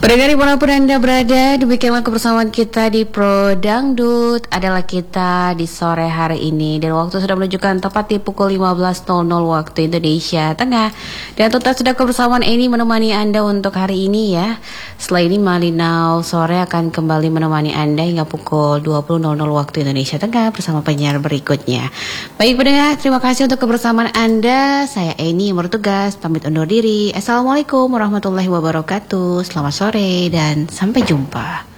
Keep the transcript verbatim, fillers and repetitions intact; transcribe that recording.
Pendengar dimanapun Anda berada, demikianlah kebersamaan kita di Pro Dangdut adalah kita di sore hari ini. Dan waktu sudah menunjukkan tepat di pukul lima belas nol nol waktu Indonesia Tengah. Dan tetap sudah kebersamaan ini menemani Anda untuk hari ini ya. Setelah ini Malinau sore akan kembali menemani Anda hingga pukul dua puluh nol nol waktu Indonesia Tengah bersama penyiar berikutnya. Baik pendengar, terima kasih untuk kebersamaan Anda. Saya Eni yang bertugas, pamit undur diri. Assalamualaikum warahmatullahi wabarakatuh. Selamat sore dan sampai jumpa.